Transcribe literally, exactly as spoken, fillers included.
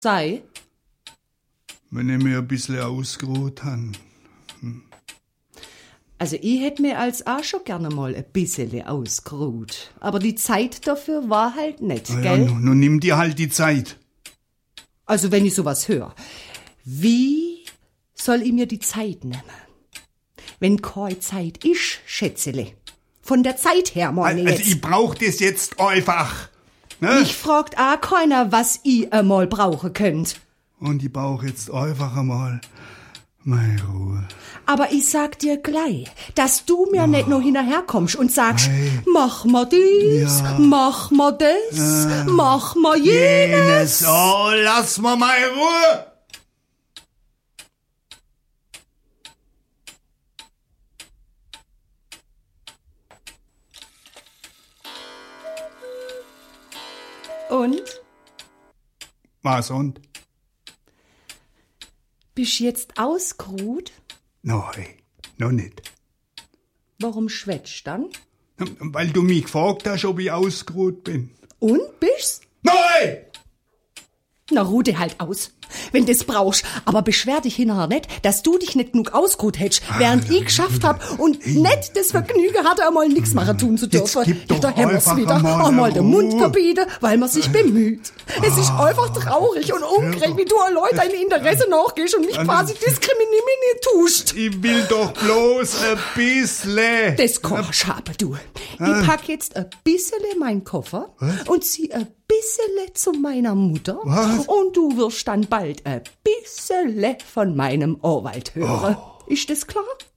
Sei. Wenn ich mir ein bisschen ausgeruht habe. Hm. Also ich hätt mir als auch schon gerne mal ein bisschen ausgeruht. Aber die Zeit dafür war halt nicht, Na gell? ja, nun, nun nimm dir halt die Zeit. Also wenn ich sowas höre, wie soll ich mir die Zeit nehmen? Wenn keine Zeit ist, Schätzele. Von der Zeit her, meine Also jetzt. ich brauch das jetzt einfach. Ne? Mich fragt auch keiner, was ich einmal brauchen könnt. Und ich brauch jetzt einfach einmal meine Ruhe. Aber ich sag dir gleich, dass du mir nicht nur hinterherkommst und sagst, Ei. mach mal dies, Ja. mach mal das, Äh, mach mal jenes. Jenes. Oh, lass mal meine Ruhe. Und? Was und? Bist jetzt ausgeruht? Nein, noch nicht. Warum schwätzt dann? Weil du mich gefragt hast, ob ich ausgeruht bin. Und bist's? Nein! Na, ruh dich halt aus, wenn du das brauchst. Aber beschwer dich hinterher nicht, dass du dich nicht genug ausgeruht hättest, während ich geschafft hab und nicht das Vergnügen hatte, einmal nichts machen tun zu Jetzt dürfen. gib doch da haben wir's einfach wieder. einmal Einmal den Ruhe. Mund verbieten, weil man sich bemüht. Es ist einfach traurig und ungerecht, wie du an Leute deine Interesse nachgehst und mich quasi diskriminieren tust. Ich will doch bloß ein bisschen. Das kannst haben, du. Ich pack jetzt ein bisschen meinen Koffer und zieh ein bisschen zu meiner Mutter. Was? Und du wirst dann bald ein bisschen von meinem Anwalt hören. Ist das klar?